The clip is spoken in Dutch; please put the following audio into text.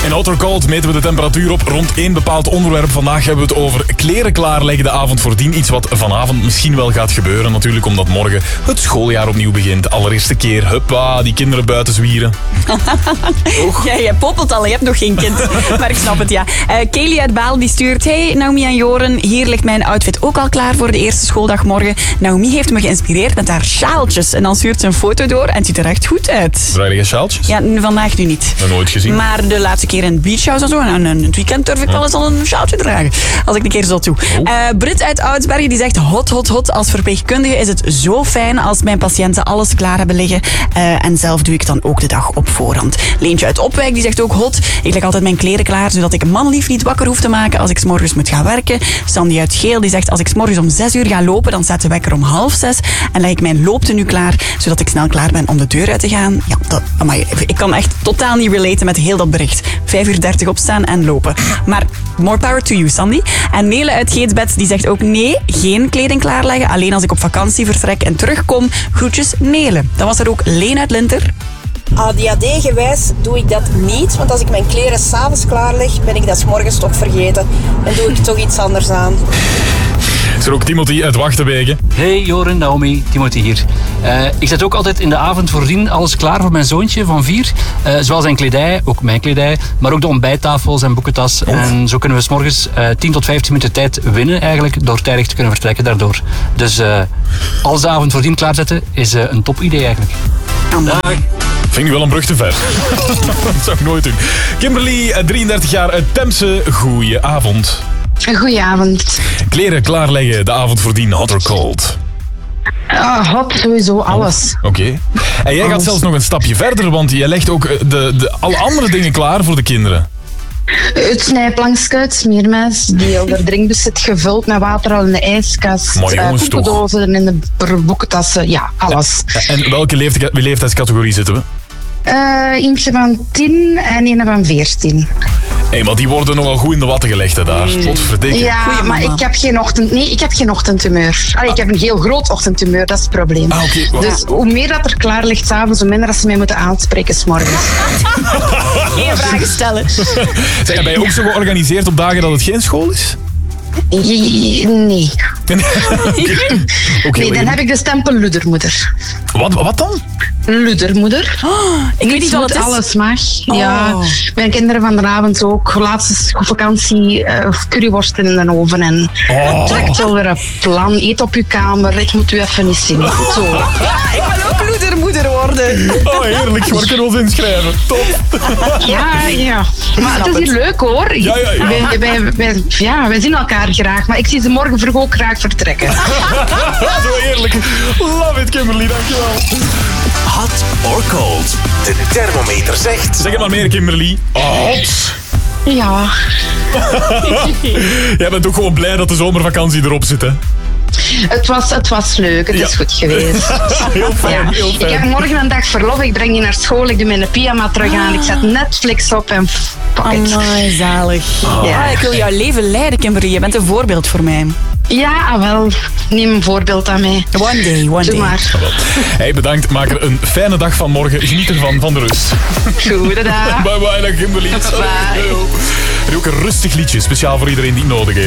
In Hot or Cold meten we de temperatuur op rond één bepaald onderwerp. Vandaag hebben we het over kleren klaarleggen de avond voordien. Iets wat vanavond misschien wel gaat gebeuren. Natuurlijk omdat morgen het schooljaar opnieuw begint. Allereerste keer, huppa, die kinderen buiten zwieren. Ja, jij poppelt al, je hebt nog geen kind. Maar ik snap het, ja. Kelly uit Baal die stuurt... Hey, Naomi en Joren, hier ligt mijn outfit ook al klaar voor de eerste schooldag morgen. Naomi heeft me geïnspireerd met haar sjaaltjes. En dan stuurt ze een foto door en het ziet er echt goed uit. Draai je sjaaltjes? Ja, vandaag nu niet. Nog nooit gezien. Maar de laatste keer in het beachhouse en zo, en het weekend durf ik wel eens al een sjaaltje dragen. Als ik een keer zo doe. Brit uit Oudsbergen die zegt hot. Als verpleegkundige is het zo fijn als mijn patiënten alles klaar hebben liggen. En zelf doe ik dan ook de dag op voorhand. Leentje uit Opwijk die zegt ook hot. Ik leg altijd mijn kleren klaar, zodat ik manlief niet wakker hoef te maken als ik 's morgens moet gaan werken. Sandy uit Geel die zegt als ik 's morgens om 6 uur ga lopen, dan zet de wekker om 5:30 en leg ik mijn looptenu klaar, zodat ik snel klaar ben om de deur uit te gaan. Ja, ik kan echt totaal niet relaten met heel dat bericht. 5:30 opstaan en lopen. Maar more power to you, Sandy. En Nele uit Geetsbed die zegt ook nee, geen kleding klaarleggen. Alleen als ik op vakantie vertrek en terugkom. Groetjes, Nele. Dan was er ook Leen uit Linter. ADHD-gewijs doe ik dat niet, want als ik mijn kleren 's avonds klaarleg, ben ik dat 's morgens toch vergeten. En doe ik toch iets anders aan. Is er ook Timothy uit Wachtenwegen? Hey Joren, Naomi, Timothy hier. Ik zet ook altijd in de avond voordien alles klaar voor mijn zoontje van 4. Zoals zijn kledij, ook mijn kledij, maar ook de ontbijttafel, zijn boekentas. En zo kunnen we 's morgens 10 tot 15 minuten tijd winnen eigenlijk, door tijdig te kunnen vertrekken daardoor. Dus alles de avond voordien klaarzetten is een top idee eigenlijk. Dag. Vind ik wel een brug te ver. Dat zou ik nooit doen. Kimberly, 33 jaar uit Temse. Goeie avond. Goedenavond. Kleren klaarleggen de avond voordien, hot or cold? Hot, sowieso, alles. Oké. En jij gaat zelfs nog een stapje verder, want jij legt ook alle andere dingen klaar voor de kinderen. Het snijplankje, het smeermes, die hele drinkbus zit gevuld met water al in de ijskast. Koekendozen in de boekentassen, ja, alles. En welke leeftijdscategorie zitten we? Eentje van 10 en een van 14. Hé, maar die worden nogal goed in de watten gelegd, hè, daar. Potverdikke. Ja, maar ik heb geen ochtendtumeur. Ik heb een heel groot ochtendtumeur, dat is het probleem. Dus hoe meer dat er klaar ligt 's avonds, hoe minder dat ze mij moeten aanspreken 's morgens. Geen vragen stellen. Ben je ook zo georganiseerd op dagen dat het geen school is? Nee. Nee, dan heb ik de stempel ludermoeder. Wat dan? Ludermoeder. Ik weet niet wat het is. Alles mag. Ja, mijn kinderen vanavond ook. Laatste vakantie, curryworsten in de oven en trekt wel weer een plan. Eet op uw kamer, ik moet u even niet zien. Zo. Ik wil ook ludermoeder worden. Oh, heerlijk. Waar kunnen we ons inschrijven? Top. Ja. Maar het is hier leuk hoor. Ja. Wij zien elkaar graag, maar ik zie ze morgen vroeg ook graag vertrekken. Zo heerlijk. Love it, Kimberly. Dankjewel. Hot or cold? De thermometer zegt... Zeg het maar meer, Kimberly. Hot. Ja. Jij bent ook gewoon blij dat de zomervakantie erop zit, hè? Het was leuk, het is goed geweest. Heel fijn, heel fijn. Ik heb morgen een dag verlof, ik breng je naar school, ik doe mijn pyjama terug aan, ik zet Netflix op en pak het. Amai, zalig. Ja. Ik wil jouw leven leiden, Kimberly. Je bent een voorbeeld voor mij. Ja, wel. Neem een voorbeeld aan mij. One day. Doe maar. Hey, bedankt. Maak er een fijne dag van morgen. Geniet ervan, van de rust. Goedendag. Bye bye, dag Kimberly. Bye. En ook een rustig liedje, speciaal voor iedereen die het nodig heeft.